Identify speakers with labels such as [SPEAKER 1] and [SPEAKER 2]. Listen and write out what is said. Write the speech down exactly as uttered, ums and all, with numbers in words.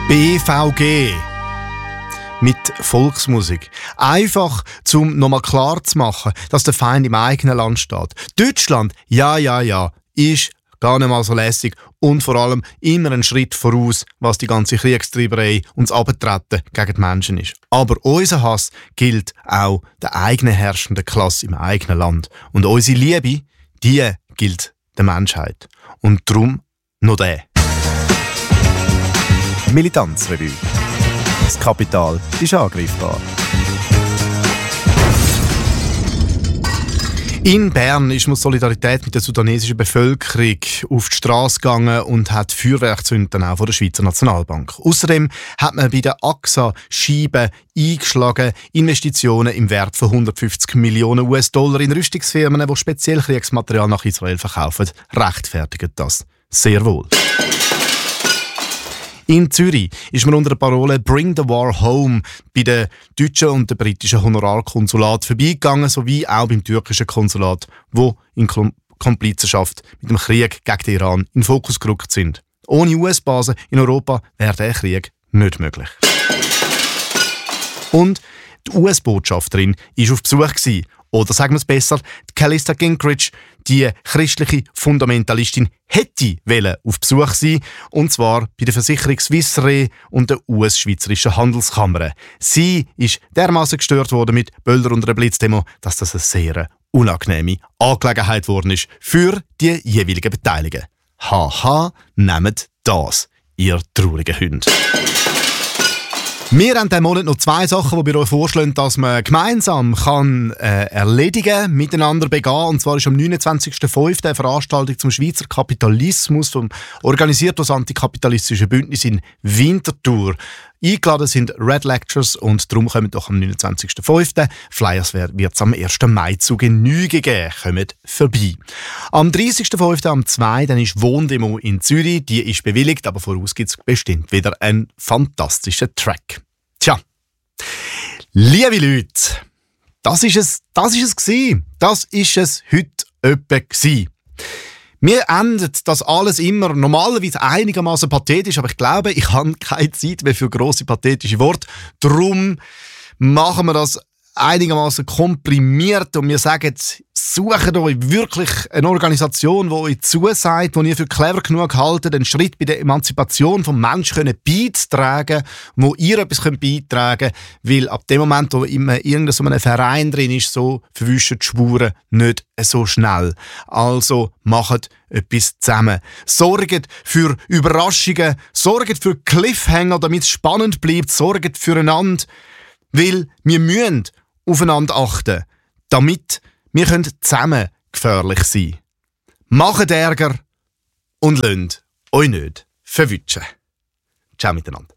[SPEAKER 1] B V G mit Volksmusik. Einfach, um nochmal klar zu machen, dass der Feind im eigenen Land steht. Deutschland, ja, ja, ja, ist gar nicht mal so lässig und vor allem immer einen Schritt voraus, was die ganze Kriegstreiberei und das Abtreten gegen die Menschen ist. Aber unser Hass gilt auch der eigenen herrschenden Klasse im eigenen Land. Und unsere Liebe, die gilt der Menschheit. Und darum noch der.
[SPEAKER 2] Militanzrevue. Das Kapital ist angreifbar.
[SPEAKER 1] In Bern ist man Solidarität mit der sudanesischen Bevölkerung auf die Straße gegangen und hat Feuerwerk gezündet, auch von der Schweizer Nationalbank. Außerdem hat man bei der A X A Scheiben eingeschlagen, Investitionen im Wert von hundertfünfzig Millionen U S-Dollar in Rüstungsfirmen, die speziell Kriegsmaterial nach Israel verkaufen, rechtfertigt das sehr wohl. In Zürich ist man unter der Parole «Bring the War Home» bei den deutschen und den britischen Honorarkonsulat vorbeigegangen, sowie auch beim türkischen Konsulat, wo in Komplizenschaft mit dem Krieg gegen den Iran in den Fokus gerückt sind. Ohne U S-Basen in Europa wäre der Krieg nicht möglich. Und die U S-Botschafterin war auf Besuch gewesen. Oder sagen wir es besser, die Callista Gingrich, die christliche Fundamentalistin, hätte auf Besuch sein, und zwar bei der Versicherung Swiss Re und der U S-Schweizerischen Handelskammer. Sie ist dermaßen gestört worden mit Böller und einer Blitzdemo, dass das eine sehr unangenehme Angelegenheit geworden ist für die jeweiligen Beteiligten. Haha, nehmt das, ihr traurigen Hunde. Wir haben diesen Monat noch zwei Sachen, die wir euch vorschlagen, dass man gemeinsam kann, äh, erledigen, miteinander begehen. Und zwar ist am neunundzwanzigsten fünften eine Veranstaltung zum Schweizer Kapitalismus, vom, organisiert das Antikapitalistische Bündnis in Winterthur. Eingeladen sind Red Lectures und darum kommen doch am neunundzwanzigsten fünften Flyers wird es am ersten Mai zu Genüge geben. Kommt vorbei. Am dreißigsten fünften am zweiten dann ist Wohndemo in Zürich. Die ist bewilligt, aber voraus gibt es bestimmt wieder einen fantastischen Track. Tja, liebe Leute, das ist es, das ist es gewesen. Das ist es heute öppe gewesen. Wir enden das alles immer normalerweise einigermaßen pathetisch, aber ich glaube, ich habe keine Zeit mehr für grosse pathetische Worte. Darum machen wir das einigermaßen komprimiert und wir sagen, sucht euch wirklich eine Organisation, die euch zusagt, die ihr für clever genug haltet, einen Schritt bei der Emanzipation des Menschen beizutragen, wo ihr etwas beitragen könnt, weil ab dem Moment, wo immer irgendein so ein Verein drin ist, so verwischen die Spuren nicht so schnell. Also macht etwas zusammen. Sorgt für Überraschungen, sorgt für Cliffhanger, damit es spannend bleibt, sorgt füreinander, weil wir müssen aufeinander achten, damit wir zusammen gefährlich sein können. Macht Ärger und lasst euch nicht verwutschen. Ciao miteinander.